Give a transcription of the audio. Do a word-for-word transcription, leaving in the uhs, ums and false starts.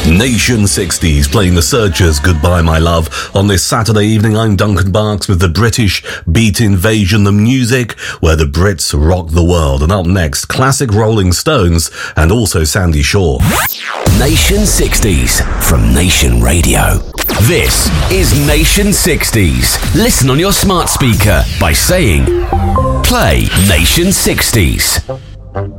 Nation sixties playing the Searchers' Goodbye My Love. On this Saturday evening, I'm Duncan Barks with the British Beat Invasion, the music where the Brits rock the world. And up next, classic Rolling Stones and also Sandy Shaw. Nation sixties from Nation Radio. This is Nation sixties. Listen on your smart speaker by saying, play Nation sixties.